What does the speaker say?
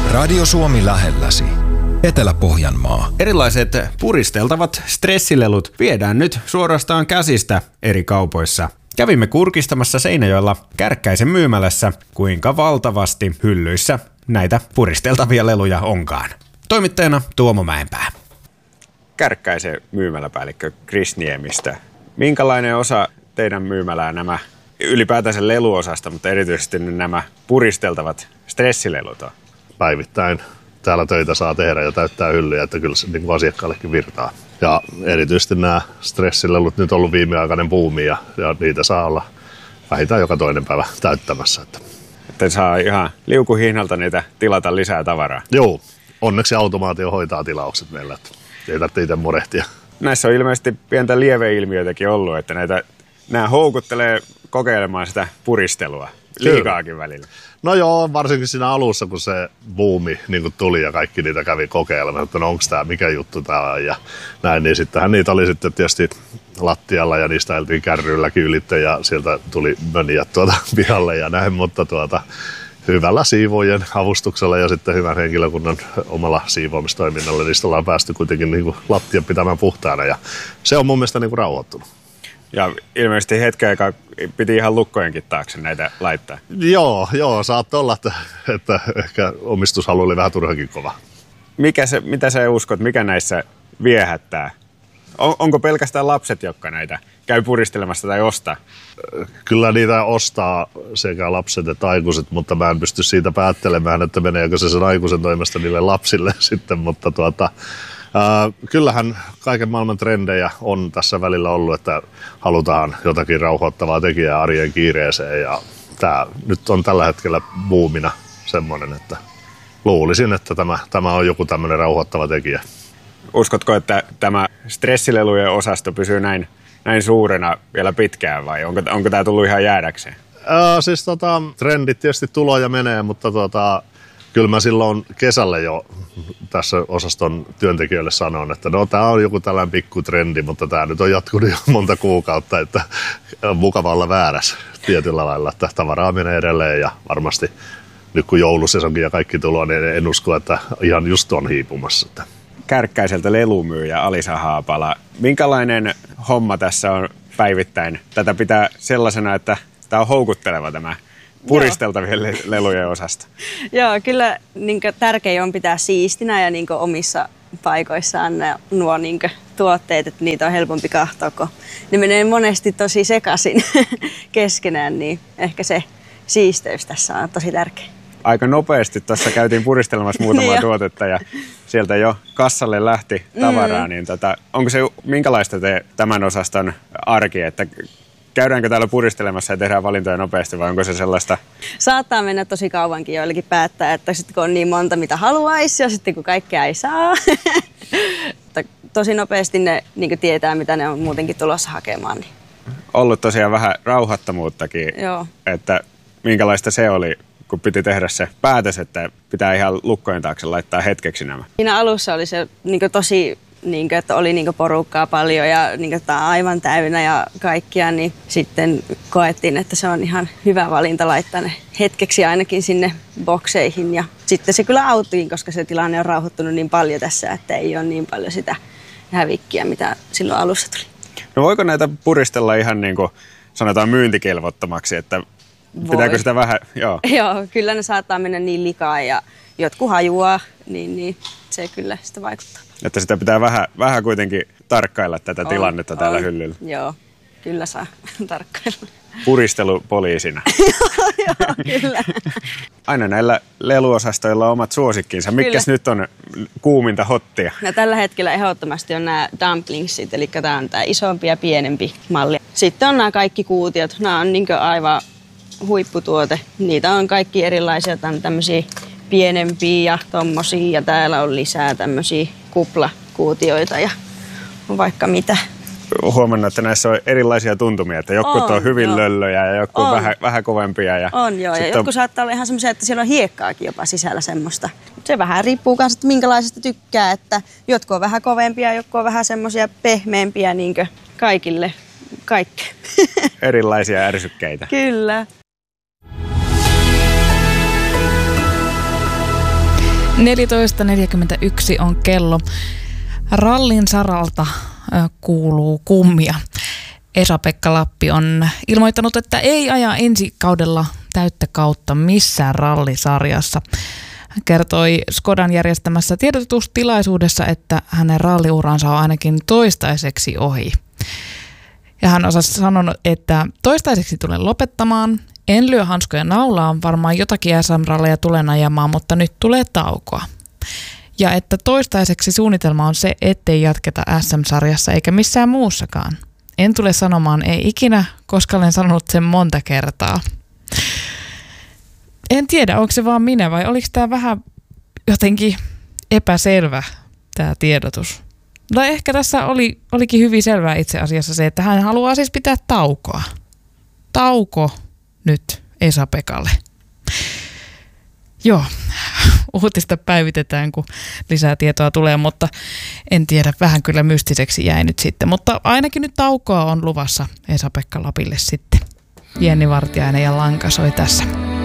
Radio Suomi lähelläsi. Etelä-Pohjanmaa. Erilaiset puristeltavat stressilelut viedään nyt suorastaan käsistä eri kaupoissa. Kävimme kurkistamassa Seinäjoella Kärkkäisen myymälässä, kuinka valtavasti hyllyissä näitä puristeltavia leluja onkaan. Toimittajana Tuomo Mäenpää. Kärkkäisen myymäläpäällikkö Kris Niemistä. Minkälainen osa teidän myymälää nämä ylipäätänsä leluosasta, mutta erityisesti nämä puristeltavat stressilelut on? Päivittäin täällä töitä saa tehdä ja täyttää hyllyjä, että kyllä se niin asiakkaallekin virtaa. Ja erityisesti nämä stressilelut nyt on ollut viimeaikainen buumi ja niitä saa olla vähintään joka toinen päivä täyttämässä. Että saa ihan liukuhihnalta niitä tilata lisää tavaraa. Joo, onneksi automaatio hoitaa tilaukset meillä, että ei tarvitse itse murehtia. Näissä on ilmeisesti pientä lieveilmiötäkin ollut, että nämä houkuttelee kokeilemaan sitä puristelua liikaakin välillä. No joo, varsinkin siinä alussa, kun se buumi niin tuli ja kaikki niitä kävi kokeilemaan, että no onko tämä, mikä juttu tämä on ja näin, niin sittenhän niitä oli sitten tietysti lattialla ja niistä ajeltiin kärryilläkin ylitse ja sieltä tuli mönijät pihalle ja näin, mutta hyvällä siivoojien avustuksella ja sitten hyvän henkilökunnan omalla siivoamistoiminnalla niistä ollaan päästy kuitenkin niin kuin lattian pitämään puhtaana ja se on mun mielestä niin kuin rauhoittunut. Ja ilmeisesti hetken aikaa piti ihan lukkojenkin taakse näitä laittaa. Joo, saattoi olla, että ehkä omistushalu oli vähän turhankin kova. Mitä sä uskot, mikä näissä viehättää? Onko pelkästään lapset, jotka näitä käy puristelemassa tai ostaa? Kyllä niitä ostaa sekä lapset että aikuiset, mutta mä en pysty siitä päättelemään, että meneekö se sen aikuisen toimesta niille lapsille sitten, mutta kyllähän kaiken maailman trendejä on tässä välillä ollut, että halutaan jotakin rauhoittavaa tekijää arjen kiireeseen ja tämä nyt on tällä hetkellä buumina semmoinen, että luulisin, että tämä on joku tämmöinen rauhoittava tekijä. Uskotko, että tämä stressilelujen osasto pysyy näin suurena vielä pitkään vai onko tämä tullut ihan jäädäkseen? Siis trendit tietysti tulee ja menee, mutta kyllä mä silloin kesällä jo tässä osaston työntekijöille sanon, että no tämä on joku tällainen pikkutrendi, mutta tämä nyt on jatkunut jo monta kuukautta, että on mukava olla väärässä tietyllä lailla, että tavaraa menee edelleen ja varmasti nyt kun joulusesonkin ja kaikki tulee, niin en usko, että ihan just on hiipumassa. Kärkkäiseltä lelumyyjä Alisa Haapala. Minkälainen homma tässä on päivittäin? Tätä pitää sellaisena, että tämä on houkutteleva tämä puristeltavien lelujen osasta. Joo, kyllä tärkein on pitää siistinä ja omissa paikoissaan nuo tuotteet, että niitä on helpompi katsoa, kun ne menee monesti tosi sekaisin keskenään, niin ehkä se siisteys tässä on tosi tärkeä. Aika nopeasti tuossa käytiin puristelemassa muutamaa tuotetta ja sieltä jo kassalle lähti tavaraa, niin onko se minkälaista tämän osaston arki, että käydäänkö täällä puristelemassa ja tehdään valintoja nopeasti vai onko se sellaista? Saattaa mennä tosi kauankin joillekin päättää, että sitten kun on niin monta mitä haluaisi ja sitten kun kaikkea ei saa. Tosi nopeasti ne tietää mitä ne on muutenkin tulossa hakemaan. Niin. Ollut tosiaan vähän rauhattomuuttakin, että minkälaista se oli, kun piti tehdä se päätös, että pitää ihan lukkojen taakse laittaa hetkeksi nämä. Siinä alussa oli se tosi että oli porukkaa paljon ja aivan täynnä ja kaikkia, niin sitten koettiin, että se on ihan hyvä valinta laittaa ne hetkeksi ainakin sinne bokseihin. Ja sitten se kyllä auttiin, koska se tilanne on rauhoittunut niin paljon tässä, että ei ole niin paljon sitä hävikkiä, mitä silloin alussa tuli. No voiko näitä puristella ihan niin kuin sanotaan myyntikelvottomaksi, että pitääkö sitä vähän? Joo, kyllä ne saattaa mennä niin likaan ja jotkut hajuaa, niin se kyllä sitä vaikuttaa. Että sitä pitää vähän kuitenkin tarkkailla tätä tilannetta täällä hyllyllä. Joo, kyllä saa tarkkailla. Puristelupoliisina. Joo, kyllä. Aina näillä leluosastoilla on omat suosikkinsa. Mitkäs nyt on kuuminta hottia? No, tällä hetkellä ehdottomasti on nämä dumplingsit, eli tämä on tämä isompi ja pienempi malli. Sitten on nämä kaikki kuutiot. Nämä on aivan huipputuote. Niitä on kaikki erilaisia, tämmöisiä pienempiä ja tommosia ja täällä on lisää tämmöisiä kuplakuutioita ja vaikka mitä. Huomannut, että näissä on erilaisia tuntumia, että jotkut on hyvin löllöjä ja jotkut vähän kovempia. Ja jotkut saattaa olla ihan semmoisia, että siellä on hiekkaakin jopa sisällä semmoista. Se vähän riippuu myös, että minkälaisesta tykkää, että jotkut on vähän kovempia, jotkut on vähän semmoisia pehmeämpiä, niinkö kaikille, kaikkea. Erilaisia ärsykkeitä. Kyllä. 14.41 on kello. Rallin saralta kuuluu kummia. Esa-Pekka Lappi on ilmoittanut, että ei aja ensi kaudella täyttä kautta missään rallisarjassa. Hän kertoi Skodan järjestämässä tiedotustilaisuudessa, että hänen ralliuransa on ainakin toistaiseksi ohi. Ja hän osasi sanoa, että toistaiseksi tulen lopettamaan. En lyö hanskoja naulaan, varmaan jotakin SM-ralleja tulen ajamaan, mutta nyt tulee taukoa. Ja että toistaiseksi suunnitelma on se, ettei jatketa SM-sarjassa eikä missään muussakaan. En tule sanomaan ei ikinä, koska olen sanonut sen monta kertaa. En tiedä, onko se vaan minä vai oliko tämä vähän jotenkin epäselvä tämä tiedotus. No ehkä tässä olikin hyvin selvää itse asiassa se, että hän haluaa siis pitää taukoa. Tauko nyt Esa-Pekalle. Joo, uutista päivitetään, kun lisää tietoa tulee, mutta en tiedä, vähän kyllä mystiseksi jäi nyt sitten. Mutta ainakin nyt taukoa on luvassa Esa-Pekka Lapille sitten. Jenni Vartiainen ja Lanka soi tässä.